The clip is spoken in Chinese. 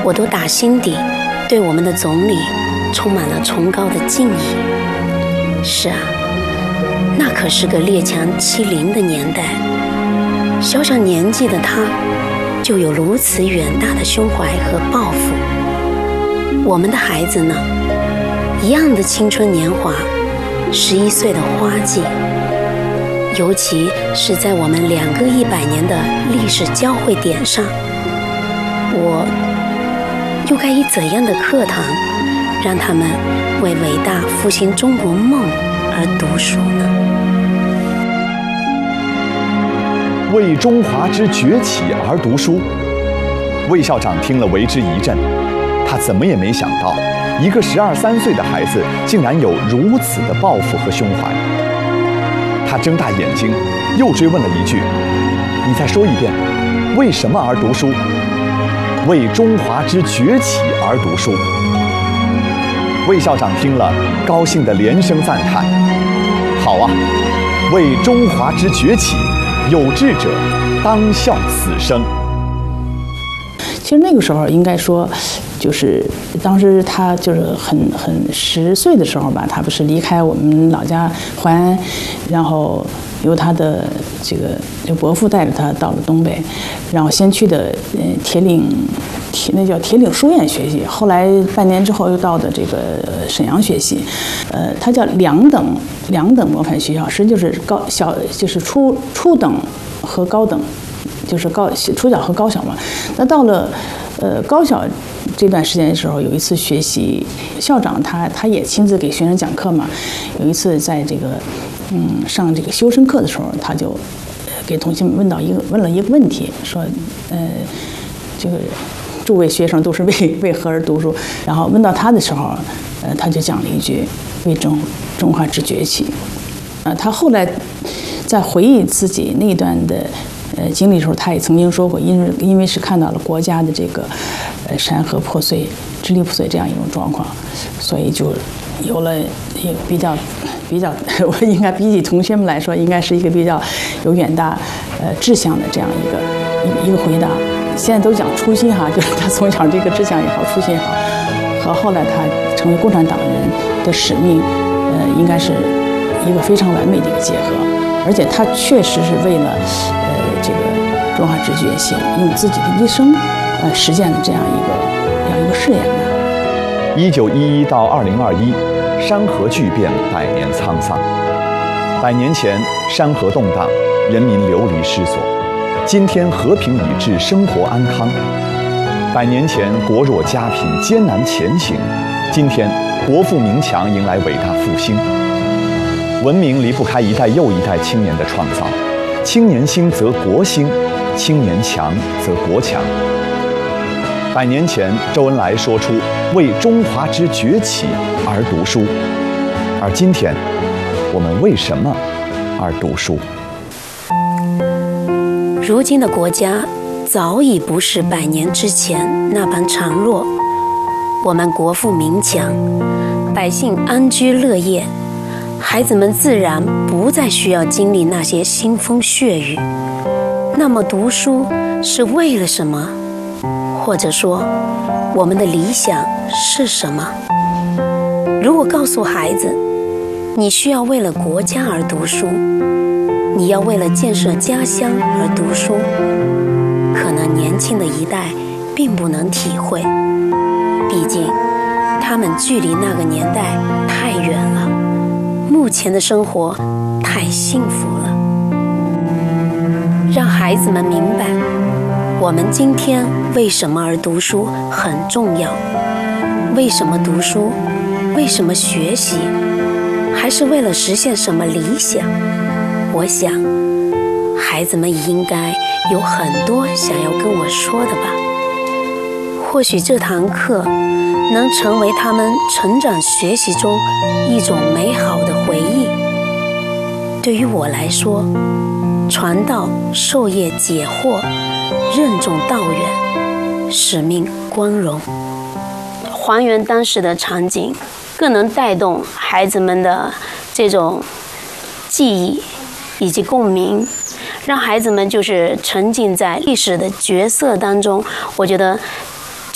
我都打心底对我们的总理充满了崇高的敬意。是啊，那可是个列强欺凌的年代，小小年纪的他就有如此远大的胸怀和抱负。我们的孩子呢，一样的青春年华，11岁的花季，尤其是在我们2个100年的历史交汇点上，我又该以怎样的课堂让他们为伟大复兴中国梦而读书呢？ 为中华之崛起而读书。魏校长听了为之一振，他怎么也没想到，一个12、13岁的孩子竟然有如此的抱负和胸怀。他睁大眼睛，又追问了一句：“你再说一遍，为什么而读书？”为中华之崛起而读书。魏校长听了，高兴地连声赞叹：“好啊，为中华之崛起，有志者当效此生。” 其实那个时候应该说，就是当时他就是很10岁的时候吧，他不是离开我们老家淮安，然后由他的就伯父带着他到了东北，然后先去的那叫铁岭书院学习，后来半年之后又到的这个沈阳学习，他叫两等模范学校，实际就是就是初等和高等。就是初小和高小嘛，那到了高小这段时间的时候，有一次学习，校长他也亲自给学生讲课嘛。有一次在这个上这个修身课的时候，他就给同学们问了一个问题，说这个诸位学生都是为何而读书？然后问到他的时候，他就讲了一句为中华之崛起。他后来在回忆自己那段的经历的时候，他也曾经说过，因为是看到了国家的这个山河破碎、支离破碎这样一种状况，所以就有了一个比较，我应该比起同学们来说，应该是一个比较有远大志向的这样一个回答。现在都讲初心哈，就是他从小这个志向也好，初心也好，和后来他成为共产党人的使命，应该是一个非常完美的一个结合。而且他确实是为了这个中华之崛起，用自己的一生实现了这样一个誓言吧。 1911到2021，山河巨变，100年沧桑。100年前，山河动荡，人民流离失所；今天和平已至，生活安康。100年前，国弱家贫，艰难前行；今天，国富民强，迎来伟大复兴。文明离不开一代又一代青年的创造，青年兴则国兴，青年强则国强。100年前，周恩来说出为中华之崛起而读书，而今天，我们为什么而读书？ 如今的国家早已不是100年之前那般孱弱，我们国富民强，百姓安居乐业，孩子们自然不再需要经历那些腥风血雨。那么读书是为了什么？或者说，我们的理想是什么？如果告诉孩子，你需要为了国家而读书，你要为了建设家乡而读书，可能年轻的一代并不能体会，毕竟他们距离那个年代太远了，目前的生活太幸福了。让孩子们明白，我们今天为什么而读书很重要。为什么读书？为什么学习？还是为了实现什么理想？我想，孩子们也应该有很多想要跟我说的吧。或许这堂课能成为他们成长学习中一种美好的回忆。对于我来说，传道授业解惑，任重道远，使命光荣。还原当时的场景，更能带动孩子们的这种记忆以及共鸣，让孩子们就是沉浸在历史的角色当中。我觉得